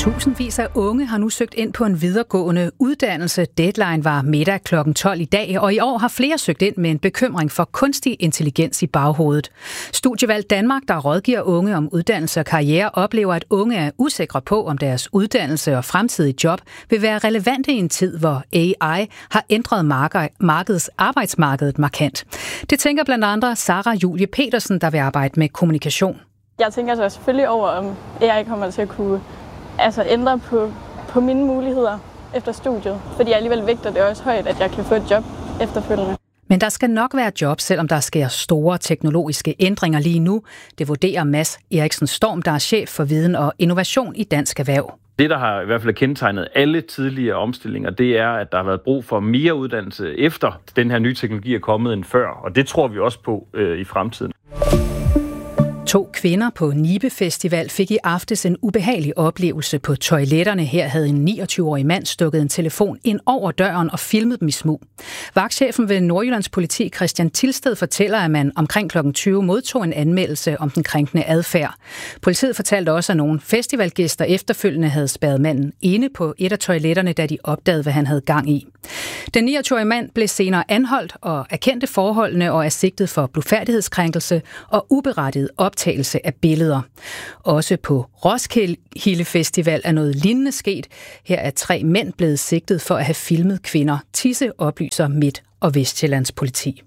Tusindvis af unge har nu søgt ind på en videregående uddannelse. Deadline var middag kl. 12 i dag, og i år har flere søgt ind med en bekymring for kunstig intelligens i baghovedet. Studievalg Danmark, der rådgiver unge om uddannelse og karriere, oplever, at unge er usikre på, om deres uddannelse og fremtidige job vil være relevante i en tid, hvor AI har ændret arbejdsmarkedet markant. Det tænker blandt andre Sara Julie Petersen, der vil arbejde med kommunikation. Jeg tænker så selvfølgelig over, om AI kommer til at kunne ændre på mine muligheder efter studiet. Fordi jeg alligevel vægter det også højt, at jeg kan få et job efterfølgende. Men der skal nok være job, selvom der sker store teknologiske ændringer lige nu. Det vurderer Mads Eriksen Storm, der er chef for viden og innovation i Dansk Erhverv. Det, der har i hvert fald kendetegnet alle tidligere omstillinger, det er, at der har været brug for mere uddannelse efter den her nye teknologi er kommet end før. Og det tror vi også på i fremtiden. 2 kvinder på Nibe Festival fik i aftes en ubehagelig oplevelse på toiletterne. Her havde en 29-årig mand stukket en telefon ind over døren og filmet dem i smug. Vagtchefen ved Nordjyllands Politi, Christian Tilsted, fortæller, at man omkring kl. 20 modtog en anmeldelse om den krænkende adfærd. Politiet fortalte også, at nogle festivalgæster efterfølgende havde spærret manden inde på et af toiletterne, da de opdagede, hvad han havde gang i. Den 29-årige mand blev senere anholdt og erkendte forholdene og er sigtet for blufærdighedskrænkelse og uberettiget optagelse af billeder. Også på Roskilde Festival er noget lignende sket. Her er 3 mænd blevet sigtet for at have filmet kvinder. Tisse oplyser Midt- og Vestsjællands politi.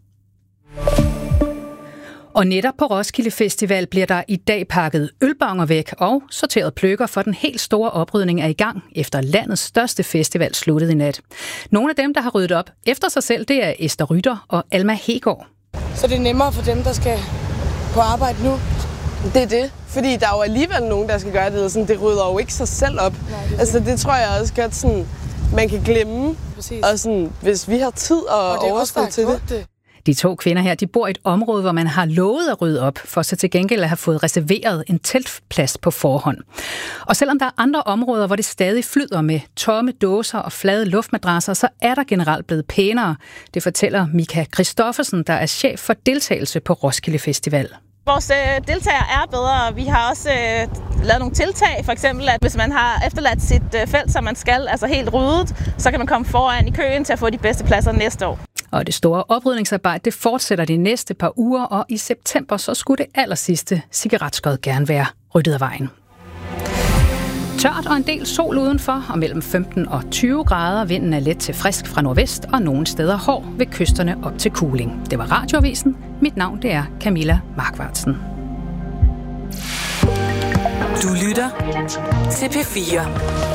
Og netop på Roskilde Festival bliver der i dag pakket ølbonger væk og sorteret pløkker, for den helt store oprydning er i gang, efter landets største festival sluttede i nat. Nogle af dem, der har ryddet op efter sig selv, det er Esther Rytter og Alma Hegård. Så det er nemmere for dem, der skal på arbejde nu? Det er det, fordi der er jo alligevel nogen, der skal gøre det. Sådan, det rydder jo ikke sig selv op. Det tror jeg også godt, sådan, man kan glemme. Præcis. Og sådan, hvis vi har tid og overskud til det. De 2 kvinder her, de bor i et område, hvor man har lovet at rydde op, for så til gengæld at have fået reserveret en teltplads på forhånd. Og selvom der er andre områder, hvor det stadig flyder med tomme dåser og flade luftmadrasser, så er der generelt blevet pænere. Det fortæller Mika Christoffersen, der er chef for deltagelse på Roskilde Festival. Vores deltagere er bedre. Vi har også lavet nogle tiltag. For eksempel, at hvis man har efterladt sit felt, som man skal, altså helt ryddet, så kan man komme foran i køen til at få de bedste pladser næste år. Og det store oprydningsarbejde, det fortsætter de næste par uger, og i september så skulle det allersidste cigaretskod gerne være ryddet af vejen. Tørt og en del sol udenfor, og mellem 15 og 20 grader. Vinden er let til frisk fra nordvest, og nogle steder hård ved kysterne op til kuling. Det var Radioavisen. Mit navn, det er Camilla Markvartsen. Du lytter til P4.